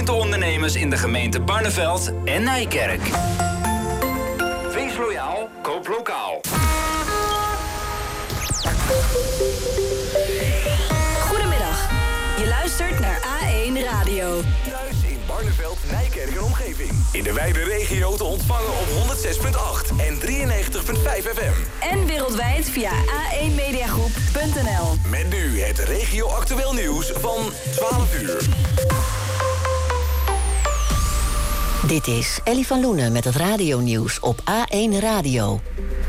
de ondernemers in de gemeente Barneveld en Nijkerk. Wees loyaal, koop lokaal. Goedemiddag. Je luistert naar A1 Radio. Thuis in Barneveld, Nijkerk en omgeving. In de wijde regio te ontvangen op 106.8 en 93.5 FM. En wereldwijd via a1mediagroep.nl. Met nu het regio-actueel nieuws van 12 uur. Dit is Ellie van Loenen met het radionieuws op A1 Radio.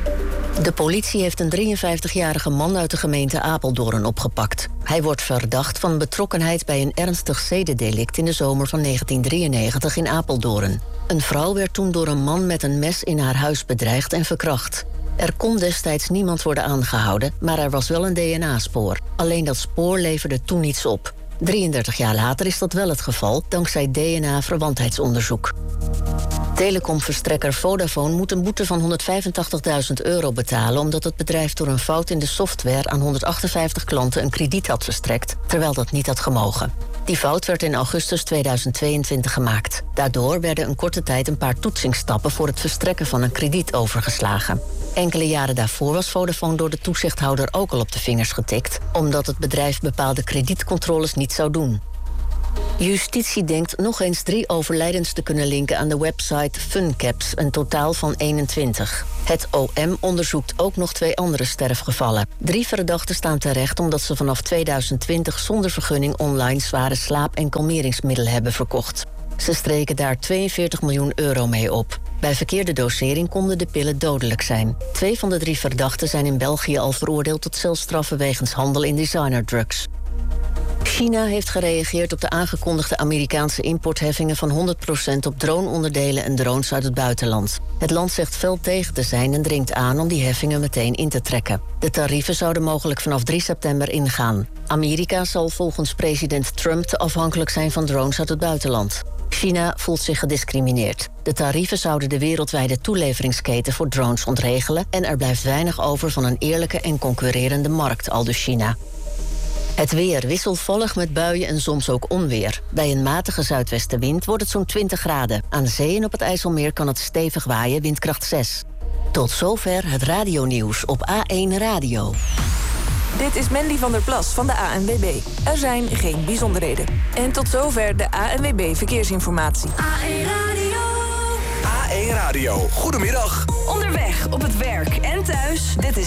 De politie heeft een 53-jarige man uit de gemeente Apeldoorn opgepakt. Hij wordt verdacht van betrokkenheid bij een ernstig zedendelict in de zomer van 1993 in Apeldoorn. Een vrouw werd toen door een man met een mes in haar huis bedreigd en verkracht. Er kon destijds niemand worden aangehouden, maar er was wel een DNA-spoor. Alleen dat spoor leverde toen niets op. 33 jaar later is dat wel het geval, dankzij DNA-verwantheidsonderzoek. Telecomverstrekker Vodafone moet een boete van €185.000 betalen... omdat het bedrijf door een fout in de software aan 158 klanten een krediet had verstrekt, terwijl dat niet had gemogen. Die fout werd in augustus 2022 gemaakt. Daardoor werden een korte tijd een paar toetsingsstappen voor het verstrekken van een krediet overgeslagen. Enkele jaren daarvoor was Vodafone door de toezichthouder ook al op de vingers getikt, omdat het bedrijf bepaalde kredietcontroles niet zou doen. Justitie denkt nog eens 3 overlijdens te kunnen linken aan de website Funcaps, een totaal van 21. Het OM onderzoekt ook nog 2 andere sterfgevallen. 3 verdachten staan terecht omdat ze vanaf 2020 zonder vergunning online zware slaap- en kalmeringsmiddelen hebben verkocht. Ze streken daar €42 miljoen mee op. Bij verkeerde dosering konden de pillen dodelijk zijn. 2 van de 3 verdachten zijn in België al veroordeeld tot celstraffen wegens handel in designerdrugs. China heeft gereageerd op de aangekondigde Amerikaanse importheffingen van 100% op droneonderdelen en drones uit het buitenland. Het land zegt fel tegen te zijn en dringt aan om die heffingen meteen in te trekken. De tarieven zouden mogelijk vanaf 3 september ingaan. Amerika zal volgens president Trump te afhankelijk zijn van drones uit het buitenland. China voelt zich gediscrimineerd. De tarieven zouden de wereldwijde toeleveringsketen voor drones ontregelen en er blijft weinig over van een eerlijke en concurrerende markt, aldus China. Het weer wisselvallig met buien en soms ook onweer. Bij een matige zuidwestenwind wordt het zo'n 20 graden. Aan zee en op het IJsselmeer kan het stevig waaien, windkracht 6. Tot zover het radionieuws op A1 Radio. Dit is Mandy van der Plas van de ANWB. Er zijn geen bijzonderheden. En tot zover de ANWB Verkeersinformatie. A1 Radio. A1 Radio, goedemiddag. Onderweg, op het werk en thuis. Dit is